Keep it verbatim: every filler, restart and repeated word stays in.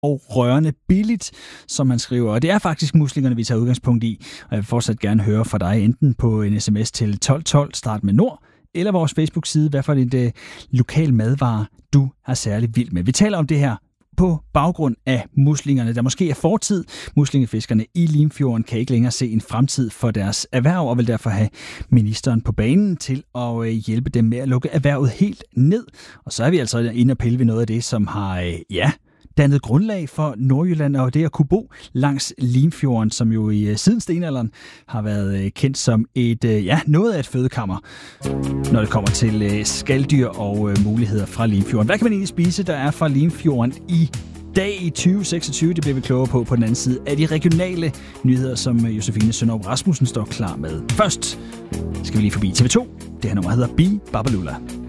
og rørende billigt, som man skriver. Og det er faktisk muslingerne, vi tager udgangspunkt i. Og jeg vil fortsat gerne høre fra dig, enten på en sms til tolv tolv, start med Nord, eller vores Facebook-side, hvad for et uh, lokal madvare, du er særlig vild med. Vi taler om det her på baggrund af muslingerne, der måske er fortid. Muslingefiskerne i Limfjorden kan ikke længere se en fremtid for deres erhverv, og vil derfor have ministeren på banen til at hjælpe dem med at lukke erhvervet helt ned. Og så er vi altså inde og pille ved noget af det, som har, ja, dannet grundlag for Nordjylland og det at kunne bo langs Limfjorden, som jo i siden stenalderen har været kendt som et, ja, noget af et fødekammer, når det kommer til skaldyr og muligheder fra Limfjorden. Hvad kan man egentlig spise, der er fra Limfjorden i dag i tyve seksogtyve? Det bliver vi klogere på på den anden side af de regionale nyheder, som Josefine Sønderup Rasmussen står klar med. Først skal vi lige forbi T V to. Det her nummer hedder Bi Babalula.